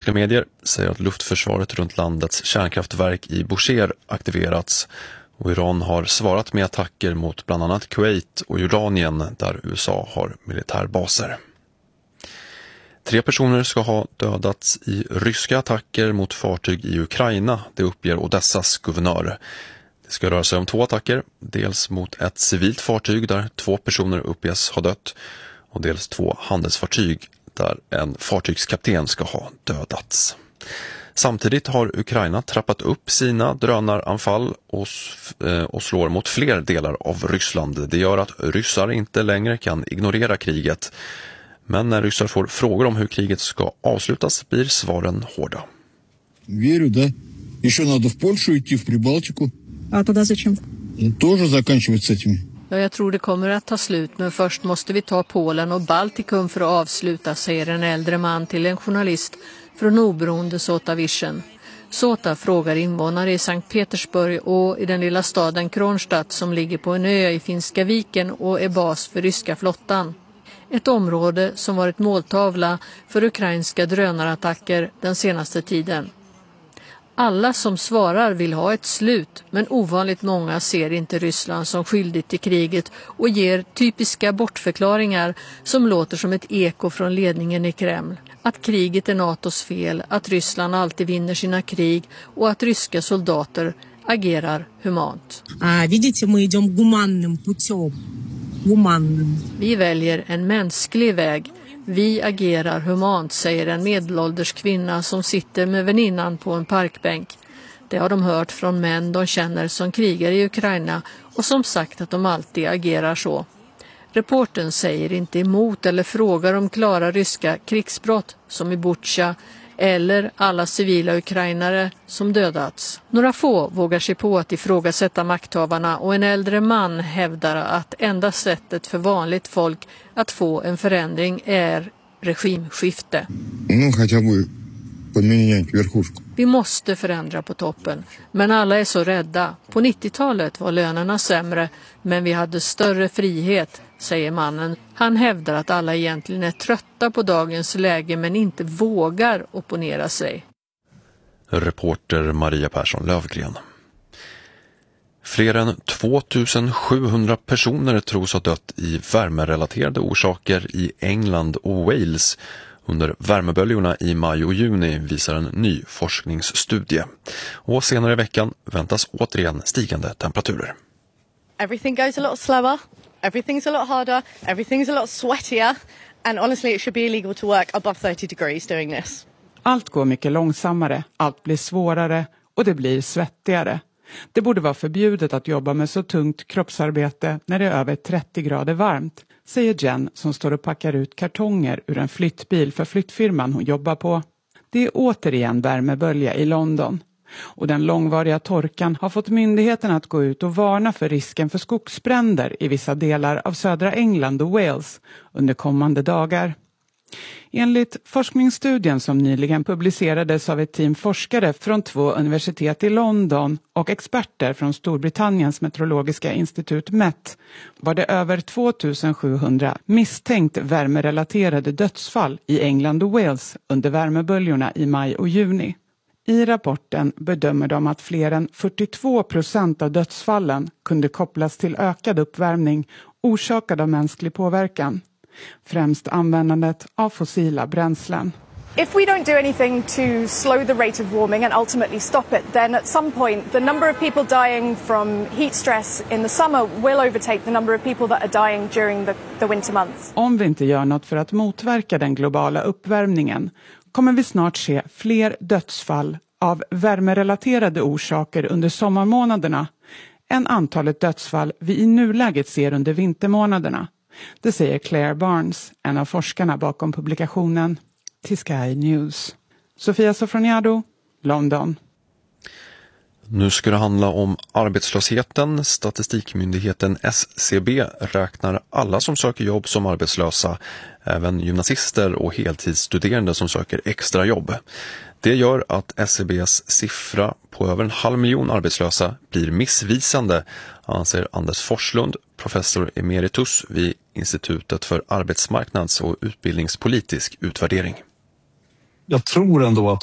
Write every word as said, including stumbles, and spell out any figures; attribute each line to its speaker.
Speaker 1: Iranska medier säger att luftförsvaret runt landets kärnkraftverk i Bushehr aktiverats och Iran har svarat med attacker mot bland annat Kuwait och Jordanien där U S A har militärbaser. Tre personer ska ha dödats i ryska attacker mot fartyg i Ukraina, det uppger Odessas guvernör. Det ska röra sig om två attacker, dels mot ett civilt fartyg där två personer uppges ha dött och dels två handelsfartyg där en fartygskapten ska ha dödats. Samtidigt har Ukraina trappat upp sina drönaranfall och, och slår mot fler delar av Ryssland. Det gör att ryssar inte längre kan ignorera kriget. Men när ryssar får frågor om hur kriget ska avslutas blir svaren hårda.
Speaker 2: Верю, да. Еще надо в Польшу идти, в Прибалтику.
Speaker 3: А туда зачем?
Speaker 2: Тоже заканчивать с этими.
Speaker 4: Ja, jag tror det kommer att ta slut, men först måste vi ta Polen och Baltikum för att avsluta, säger en äldre man till en journalist från oberoende Sota Vision. Sota frågar invånare i Sankt Petersburg och i den lilla staden Kronstadt som ligger på en ö i Finska viken och är bas för ryska flottan. Ett område som varit måltavla för ukrainska drönarattacker den senaste tiden. Alla som svarar vill ha ett slut, men ovanligt många ser inte Ryssland som skyldigt till kriget och ger typiska bortförklaringar som låter som ett eko från ledningen i Kreml. Att kriget är NATOs fel, att Ryssland alltid vinner sina krig och att ryska soldater agerar humant.
Speaker 3: А видите, мы идем гуманным путем. Гуманным.
Speaker 4: Vi väljer en mänsklig väg. Vi agerar humant, säger en medelålders kvinna som sitter med väninnan på en parkbänk. Det har de hört från män de känner som krigar i Ukraina och som sagt att de alltid agerar så. Reporten säger inte emot eller frågar om klara ryska krigsbrott som i Bucha eller alla civila ukrainare som dödats. Några få vågar sig på att ifrågasätta makthavarna och en äldre man hävdar att enda sättet för vanligt folk att få en förändring är regimskifte.
Speaker 2: Ну, хотя бы поменять верхушку.
Speaker 4: Vi måste förändra på toppen, men alla är så rädda. På nittiotalet var lönerna sämre, men vi hade större frihet, säger mannen. Han hävdar att alla egentligen är trötta på dagens läge men inte vågar opponera sig.
Speaker 1: Reporter Maria Persson Lövgren. Fler än tvåtusensjuhundra personer tros ha dött i värmerelaterade orsaker i England och Wales under värmeböljorna i maj och juni, visar en ny forskningsstudie. Och senare i veckan väntas återigen stigande temperaturer.
Speaker 5: Everything goes a lot slower, everything's a lot harder, everything's a lot sweatier, and honestly it should be illegal to work above thirty degrees doing this.
Speaker 6: Allt går mycket långsammare, allt blir svårare och det blir svettigare. Det borde vara förbjudet att jobba med så tungt kroppsarbete när det är över trettio grader varmt, säger Jen som står och packar ut kartonger ur en flyttbil för flyttfirman hon jobbar på. Det är återigen värmebölja i London. Och den långvariga torkan har fått myndigheterna att gå ut och varna för risken för skogsbränder i vissa delar av södra England och Wales under kommande dagar. Enligt forskningsstudien som nyligen publicerades av ett team forskare från två universitet i London och experter från Storbritanniens meteorologiska institut Met var det över tvåtusensjuhundra misstänkt värmerelaterade dödsfall i England och Wales under värmeböljorna i maj och juni. I rapporten bedömer de att fler än fyrtiotvå procent av dödsfallen kunde kopplas till ökad uppvärmning orsakad av mänsklig påverkan. Främst användandet av fossila bränslen.
Speaker 7: If we don't do anything to slow the rate of warming and ultimately stop it, then at some point the number of people dying from heat stress in the summer will overtake the number of people that are dying during the, the winter months.
Speaker 6: Om vi inte gör något för att motverka den globala uppvärmningen kommer vi snart se fler dödsfall av värmerelaterade orsaker under sommarmånaderna än antalet dödsfall vi i nuläget ser under vintermånaderna. Det säger Claire Barnes, en av forskarna bakom publikationen till Sky News. Sofia Sofroniado, London.
Speaker 1: Nu ska det handla om arbetslösheten. Statistikmyndigheten S C B räknar alla som söker jobb som arbetslösa, även gymnasister och heltidsstuderande som söker extra jobb. Det gör att S C B:s siffra på över en halv miljon arbetslösa blir missvisande, anser Anders Forslund, professor emeritus vid Institutet för arbetsmarknads- och utbildningspolitisk utvärdering.
Speaker 8: Jag tror ändå att